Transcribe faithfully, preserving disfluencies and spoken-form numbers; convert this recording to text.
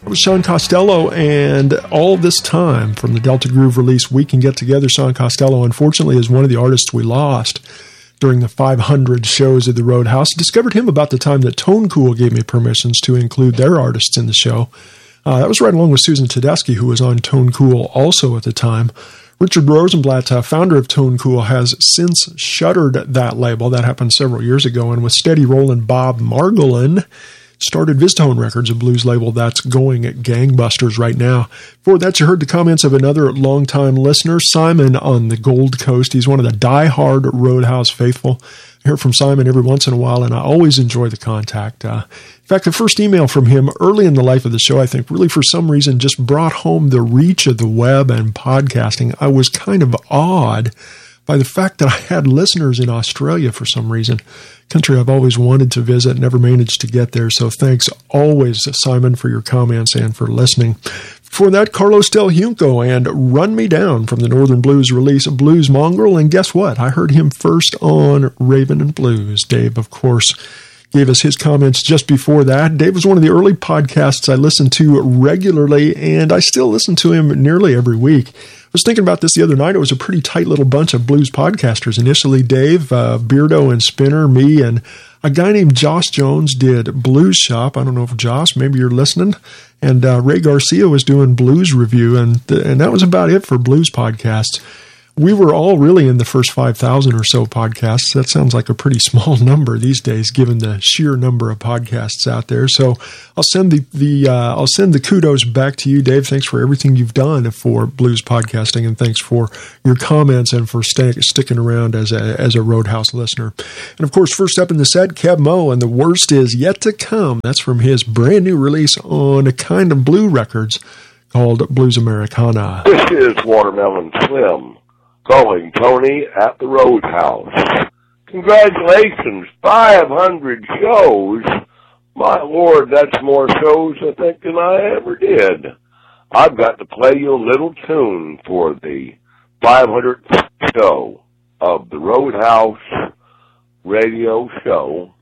It was Sean Costello, and all this time from the Delta Groove release, We Can Get Together, Sean Costello, unfortunately, is one of the artists we lost during the five hundred shows of the Roadhouse. Discovered him about the time that Tone Cool gave me permissions to include their artists in the show. Uh, that was right along with Susan Tedeschi, who was on Tone Cool also at the time. Richard Rosenblatt, uh, founder of Tone Cool, has since shuttered that label. That happened several years ago, and with steady rolling Bob Margolin, started Vistone Records, a blues label that's going at gangbusters right now. Before that, you heard the comments of another longtime listener, Simon on the Gold Coast. He's one of the diehard Roadhouse faithful. I hear from Simon every once in a while, and I always enjoy the contact. Uh, in fact, the first email from him early in the life of the show, I think, really for some reason just brought home the reach of the web and podcasting. I was kind of awed by the fact that I had listeners in Australia for some reason, country I've always wanted to visit, never managed to get there. So thanks always, Simon, for your comments and for listening. Before that, Carlos Del Junco and Run Me Down from the Northern Blues release of Blues Mongrel. And guess what? I heard him first on Raven and Blues. Dave, of course, gave us his comments just before that. Dave was one of the early podcasts I listened to regularly, and I still listen to him nearly every week. I was thinking about this the other night. It was a pretty tight little bunch of blues podcasters. Initially, Dave, uh, Beardo and Spinner, me, and a guy named Josh Jones did Blues Shop. I don't know if Josh, maybe you're listening. And uh, Ray Garcia was doing Blues Review, and th- and that was about it for blues podcasts. We were all really in the first five thousand or so podcasts. That sounds like a pretty small number these days, given the sheer number of podcasts out there. So I'll send the, the uh, I'll send the kudos back to you, Dave. Thanks for everything you've done for blues podcasting, and thanks for your comments and for st- sticking around as a as a Roadhouse listener. And of course, first up in the set, Kev Moe, and The Worst Is Yet to Come. That's from his brand new release on a Kind of Blue Records called Blues Americana. This is Watermelon Slim, calling Tony at the Roadhouse. Congratulations, five hundred shows. My Lord, that's more shows, I think, than I ever did. I've got to play you a little tune for the five hundredth show of the Roadhouse radio show.